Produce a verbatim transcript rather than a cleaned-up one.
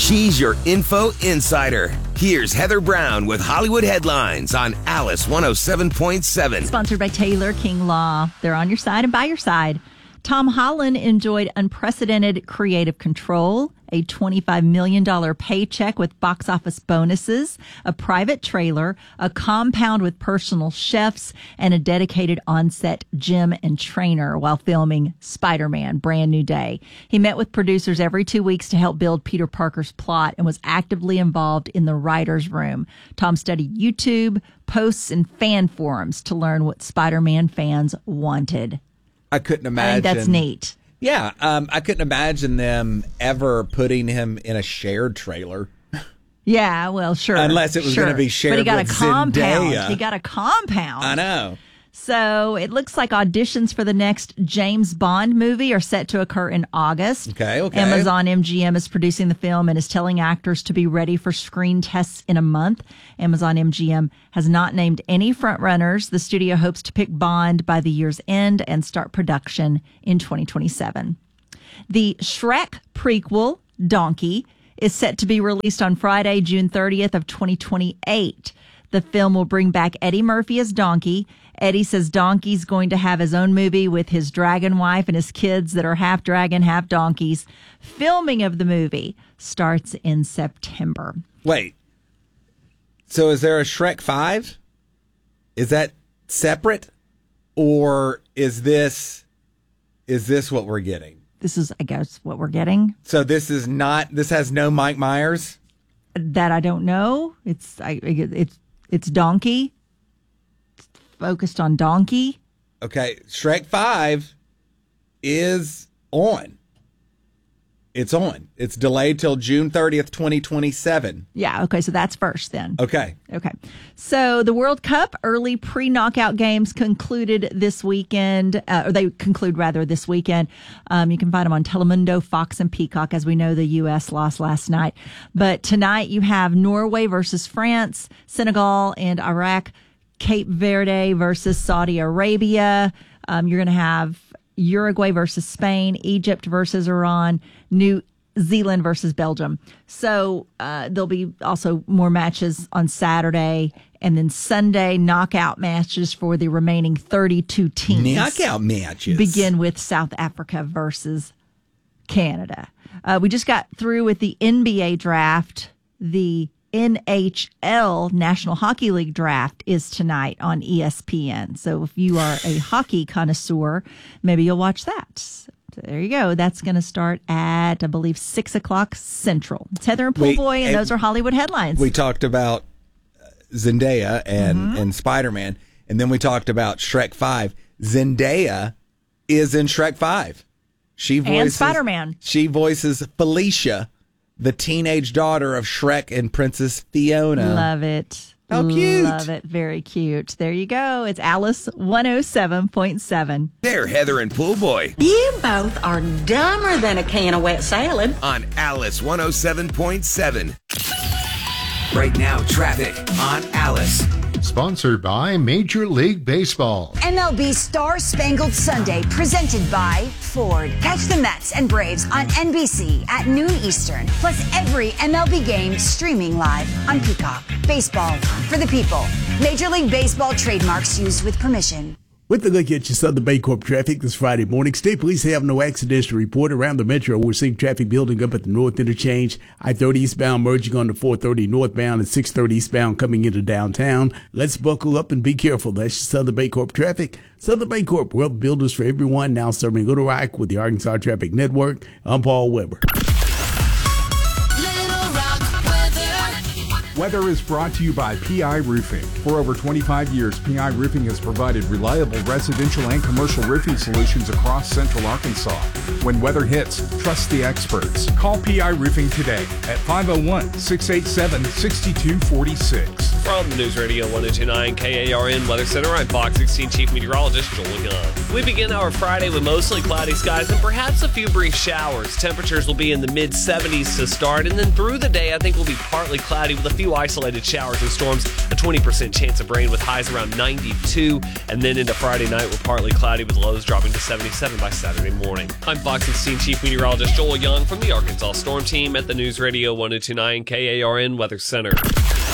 She's your info insider. Here's Heather Brown with Hollywood Headlines on Alice one oh seven point seven. Sponsored by Taylor King Law. They're on your side and by your side. Tom Holland enjoyed unprecedented creative control, a twenty-five million dollars paycheck with box office bonuses, a private trailer, a compound with personal chefs, and a dedicated on-set gym and trainer while filming Spider-Man: Brand New Day. He met with producers every two weeks to help build Peter Parker's plot and was actively involved in the writer's room. Tom studied YouTube, posts, and fan forums to learn what Spider-Man fans wanted. I couldn't imagine. I think that's neat. Yeah, um, I couldn't imagine them ever putting him in a shared trailer. Yeah, well, sure. Unless it was sure. going to be shared But he got with a compound. Zendaya. He got a compound. I know. So it looks like auditions for the next James Bond movie are set to occur in August. Okay, okay. Amazon M G M is producing the film and is telling actors to be ready for screen tests in a month. Amazon M G M has not named any frontrunners. The studio hopes to pick Bond by the year's end and start production in twenty twenty-seven. The Shrek prequel, Donkey, is set to be released on Friday, June thirtieth of twenty twenty-eight. The film will bring back Eddie Murphy as Donkey. Eddie says Donkey's going to have his own movie with his dragon wife and his kids that are half dragon, half donkeys. Filming of the movie starts in September. Wait. So is there a Shrek five? Is that separate? Or is this is this what we're getting? This is, I guess, what we're getting. So this is not, this has no Mike Myers? That I don't know. It's I, it's it's Donkey. It's focused on Donkey. Okay, Shrek five is on. It's on. It's delayed till June thirtieth, twenty twenty-seven. Yeah, okay, so that's first then. Okay. Okay. So the World Cup early pre-knockout games concluded this weekend, uh, or they conclude rather this weekend. Um, you can find them on Telemundo, Fox, and Peacock. As we know, the U S lost last night. But tonight you have Norway versus France, Senegal and Iraq, Cape Verde versus Saudi Arabia. Um, you're going to have Uruguay versus Spain, Egypt versus Iran, New Zealand versus Belgium. So uh, there'll be also more matches on Saturday, and then Sunday knockout matches for the remaining thirty-two teams. Knockout matches begin with South Africa versus Canada. Uh, we just got through with the N B A draft. The N H L National Hockey League draft is tonight on E S P N. So if you are a hockey connoisseur, maybe you'll watch that. So there you go. That's going to start at, I believe, six o'clock Central. It's Heather and Pool Wait, Boy, and, and those are Hollywood headlines. We talked about Zendaya and, mm-hmm. and Spider-Man, and then we talked about Shrek five. Zendaya is in Shrek five. She voices, and Spider-Man. She voices Felicia, the teenage daughter of Shrek and Princess Fiona. Love it. How cute. Love it. Very cute. There you go. It's Alice one oh seven point seven. They're Heather and Pool Boy You both are dumber than a can of wet salad. on Alice one oh seven point seven. Right now, traffic on Alice. Sponsored by Major League Baseball. M L B Star Spangled Sunday, presented by Ford. Catch the Mets and Braves on N B C at noon Eastern. Plus every M L B game streaming live on Peacock. Baseball for the people. Major League Baseball trademarks used with permission. With a look at your Southern Bancorp traffic this Friday morning, state police have no accidents to report around the metro. We're seeing traffic building up at the north interchange, I thirty eastbound merging on the four thirty northbound and six thirty eastbound coming into downtown. Let's buckle up and be careful. That's your Southern Bancorp traffic. Southern Bancorp, world builders for everyone, now serving Little Rock with the Arkansas Traffic Network. I'm Paul Weber. Weather is brought to you by P I Roofing. For over twenty-five years, P I Roofing has provided reliable residential and commercial roofing solutions across central Arkansas. When weather hits, trust the experts. Call P I Roofing today at five oh one, six eight seven, six two four six. From the News Radio one oh two point nine K A R N Weather Center, I'm Fox sixteen Chief Meteorologist Joel Gunn. We begin our Friday with mostly cloudy skies and perhaps a few brief showers. Temperatures will be in the mid seventies to start, and then through the day, I think will be partly cloudy with a few few isolated showers and storms, a twenty percent chance of rain with highs around ninety-two. And then into Friday night, we're partly cloudy with lows dropping to seventy-seven by Saturday morning. I'm Fox sixteen Chief Meteorologist Joel Young from the Arkansas Storm Team at the News Radio ten twenty-nine K A R N Weather Center.